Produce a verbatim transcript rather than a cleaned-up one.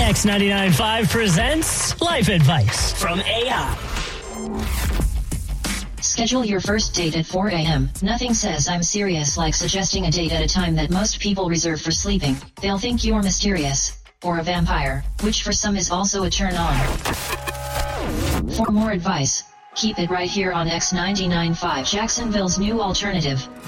X ninety-nine point five presents Life Advice from A I. Schedule your first date at four a.m. Nothing says I'm serious like suggesting a date at a time that most people reserve for sleeping. They'll think you're mysterious, or a vampire, which for some is also a turn on. For more advice, keep it right here on X ninety-nine point five, Jacksonville's new alternative.